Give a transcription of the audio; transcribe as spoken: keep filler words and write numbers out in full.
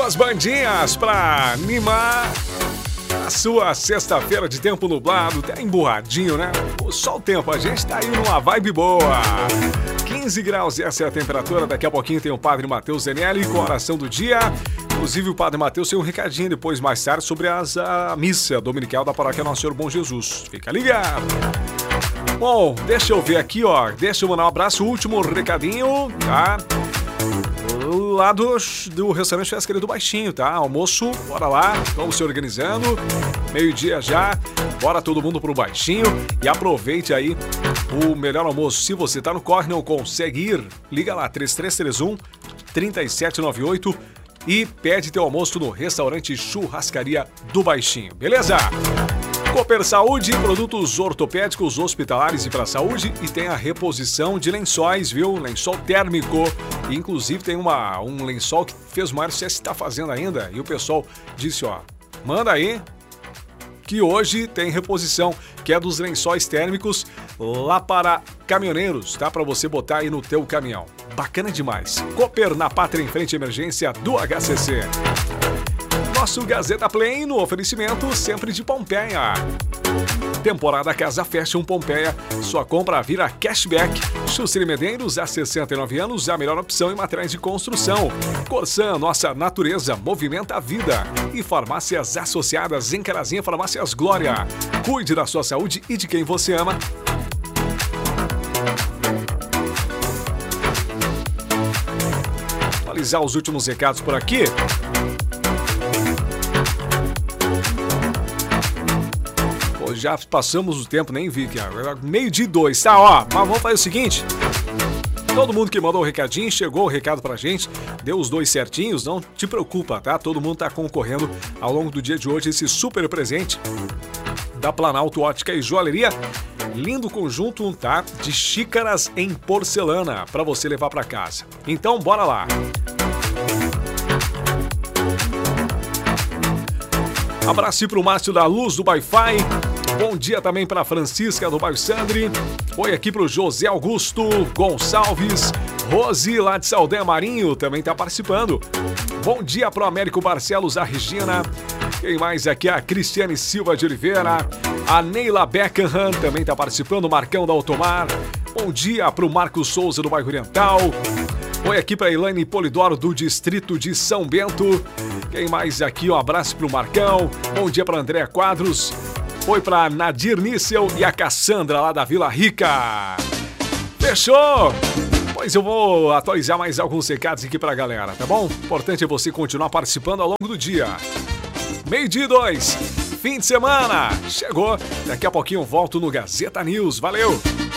Duas bandinhas pra animar a sua sexta-feira de tempo nublado, até emburradinho, né? Só o tempo, a gente tá aí numa vibe boa. quinze graus, essa é a temperatura. Daqui a pouquinho tem o Padre Matheus Zenelli com a oração do dia. Inclusive o Padre Matheus tem um recadinho depois, mais tarde, sobre as, a missa dominical da Paróquia Nosso Senhor Bom Jesus. Fica ligado. Bom, deixa eu ver aqui, ó. Deixa eu mandar um abraço, último recadinho, tá? Lá do, do restaurante Pescaria do Baixinho, tá? Almoço, bora lá, vamos se organizando. Meio-dia já, bora todo mundo pro Baixinho e aproveite aí o melhor almoço. Se você tá no corre, não consegue ir, liga lá, três três três um, três sete nove oito e pede teu almoço no restaurante Churrascaria do Baixinho, beleza? Cooper Saúde, produtos ortopédicos, hospitalares e para saúde, e tem a reposição de lençóis, viu? Lençol térmico, e inclusive tem uma, um lençol que fez o maior sucesso, está fazendo ainda, e o pessoal disse, ó, manda aí, que hoje tem reposição, que é dos lençóis térmicos lá para caminhoneiros, tá? Para você botar aí no teu caminhão. Bacana demais. Cooper na Pátria, em frente à emergência do H C C. Nosso Gazeta Play no oferecimento sempre de Pompeia. Temporada Casa Fashion Pompeia. Sua compra vira cashback. Chucri Medeiros, há sessenta e nove anos, a melhor opção em materiais de construção. Corsan, nossa natureza movimenta a vida. E farmácias associadas em Carazinha, Farmácias Glória. Cuide da sua saúde e de quem você ama. Atualizar os últimos recados por aqui. Já passamos o tempo, nem vi que meio dia e dois, tá? Ó, mas vamos fazer o seguinte. Todo mundo que mandou o recadinho, chegou o recado pra gente, deu os dois certinhos, não te preocupa, tá? Todo mundo tá concorrendo ao longo do dia de hoje esse super presente da Planalto Ótica e Joalheria. Lindo conjunto, tá? De xícaras em porcelana pra você levar pra casa. Então, bora lá. Abraço pro Márcio da Luz do Wi-Fi. Bom dia também para Francisca do bairro Sandri. Oi aqui pro José Augusto Gonçalves. Rose lá de Saldanha Marinho também tá participando. Bom dia pro Américo Barcelos, a Regina. Quem mais aqui? A Cristiane Silva de Oliveira. A Neila Beckham também tá participando. O Marcão da Automar. Bom dia pro Marcos Souza do bairro Oriental. Oi aqui para Elaine Polidoro do distrito de São Bento. Quem mais aqui? Um abraço pro Marcão. Bom dia para Andréa Quadros. Oi para Nadir Nícel e a Cassandra lá da Vila Rica. Fechou? Pois eu vou atualizar mais alguns recados aqui pra galera, tá bom? Importante é você continuar participando ao longo do dia. Meio-dia e dois. Fim de semana. Chegou. Daqui a pouquinho eu volto no Gazeta News. Valeu!